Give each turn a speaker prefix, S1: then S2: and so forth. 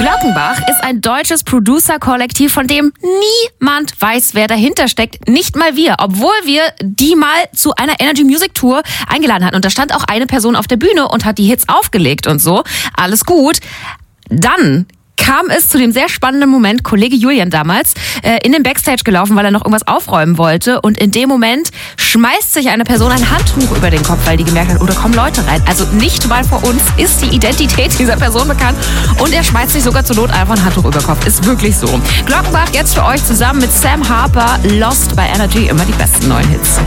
S1: Glockenbach ist ein deutsches Producer-Kollektiv, von dem niemand weiß, wer dahinter steckt. Nicht mal wir, obwohl wir die mal zu einer Energy Music Tour eingeladen hatten. Und da stand auch eine Person auf der Bühne und hat die Hits aufgelegt und so. Alles gut. Dann kam es zu dem sehr spannenden Moment, Kollege Julian damals, in den Backstage gelaufen, weil er noch irgendwas aufräumen wollte. Und in dem Moment schmeißt sich eine Person ein Handtuch über den Kopf, weil die gemerkt hat, oh, da kommen Leute rein. Also nicht mal vor uns ist die Identität dieser Person bekannt. Und er schmeißt sich sogar zur Not einfach ein Handtuch über den Kopf. Ist wirklich so. Glockenbach jetzt für euch zusammen mit Sam Harper, Lost bei Energy, immer die besten neuen Hits.